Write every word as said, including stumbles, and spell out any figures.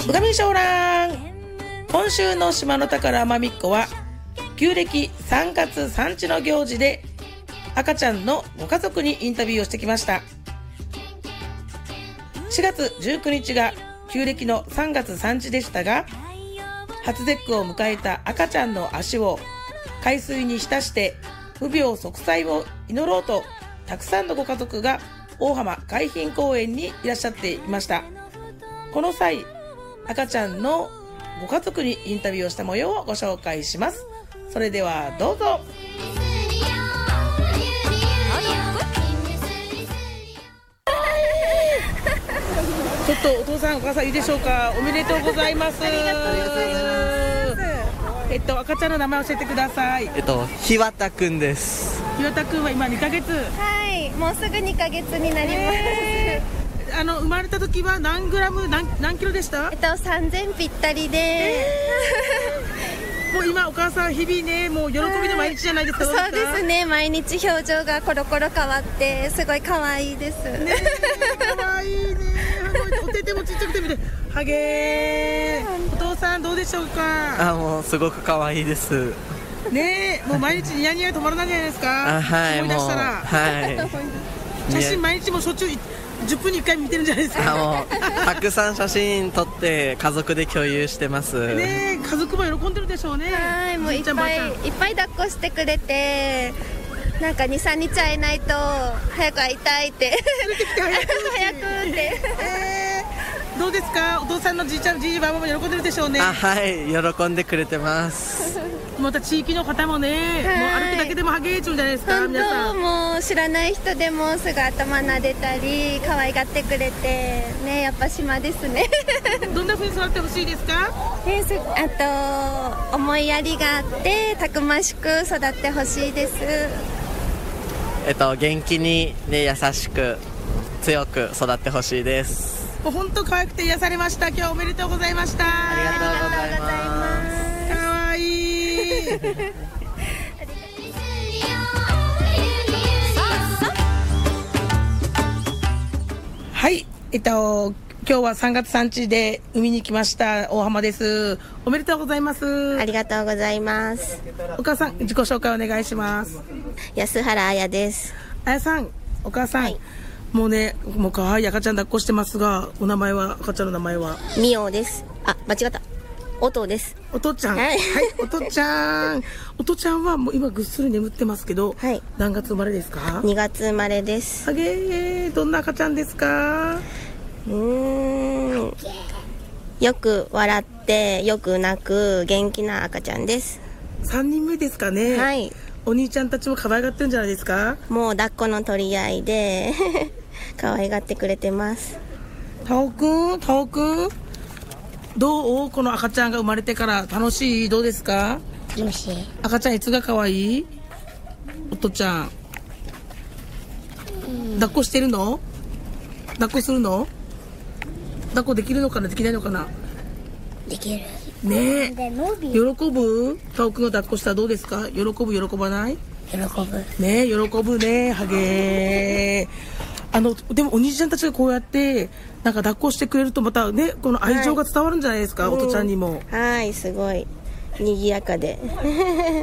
うがみしょうらん。今週の島の宝まみっこは旧暦さんがつさんちの行事で赤ちゃんのご家族にインタビューをしてきました。しがつじゅうくにちが旧暦のさんがつさんちでしたが、初節句を迎えた赤ちゃんの足を海水に浸して無病息災を祈ろうと、たくさんのご家族が大浜海浜公園にいらっしゃっていました。この際、赤ちゃんのご家族にインタビューをした模様をご紹介します。それではどうぞ。ちょっとお父さんお母さんいいでしょうか。おめでとうございます。ありがとうございます。えっと赤ちゃんの名前教えてください。 えっとひわたくんです。 ひわたくんは今にかげつ。 はい、もうすぐにかげつになります。 えー、あの生まれた時は何グラム 何, 何キロでした？ えっとさんぜんぴったりで、えー、もう今お母さん日々ね、もう喜びの毎日じゃないですか。 そうですね、毎日表情がコロコロ変わってすごい可愛いです。 ね、可愛いね。お手手もちっちゃくてみて、はげー。お父さんどうでしょうか？ あ、もうすごく可愛いです。 ねえ、もう毎日ニヤニヤ止まらないじゃないですか。 あ、はい、 思い出したら、 はい、 写真毎日もしょっちゅうじゅっぷんにいっかい見てるんじゃないですか。 あ、もうたくさん写真撮って家族で共有してます。 ねえ、家族も喜んでるでしょうね。 はい、もういっぱいいっぱい抱っこしてくれて、なんかにさんにち会えないと早く会いたいって早くって、 えー、どうですか、お父さんのじいちゃんじいばばも喜んでるでしょうね。 あ、はい、喜んでくれてます。 また地域の方もね、もう歩くだけでもハゲーチュンじゃないですか。 本当、 皆さんもう知らない人でもすぐ頭撫でたり可愛がってくれてね、やっぱ島ですね。 どんな風に育ってほしいですか？ えー、あと思いやりがあってたくましく育ってほしいです。 えっと、元気に、ね、優しく強く育ってほしいです。 もう本当可愛くて癒されました。今日はおめでとうございました。 ありがとうございます。 可愛い。はい、えっと今日はさんがつさんちで海に来ました大浜です。おめでとうございます。 ありがとうございます。 お母さん自己紹介お願いします。 安原彩です。 彩さん、お母さん、はい、もうね、もう可愛い赤ちゃん抱っこしてますが、お名前は、赤ちゃんの名前はみおです。あ、間違った、おとです。 おとちゃん、はい、はい、おとちゃん。おとちゃんはもう今ぐっすり眠ってますけど、はい、何月生まれですか？ にがつ生まれです。 あげー、どんな赤ちゃんですか？ うーん、よく笑ってよく泣く元気な赤ちゃんです。 さんにんめですかね。 はい。 お兄ちゃんたちも可愛がってるんじゃないですか？ もう抱っこの取り合いで可愛がってくれてます。 タオくん、タオくん、どう？この赤ちゃんが生まれてから楽しい？どうですか？ 楽しい。 赤ちゃんいつが可愛い？おとちゃん、抱っこしてるの？抱っこするの？抱っこできるのかな、できないのかな？ できるねえ。喜ぶ？タオくんが抱っこしたらどうですか？喜ぶ？喜ばない？ 喜ぶねえ、喜ぶね。はげー。あのでもお兄ちゃんたちがこうやってなんか抱っこしてくれるとまたね、この愛情が伝わるんじゃないですか、はい、おとちゃんにも。 はい、すごい賑やかで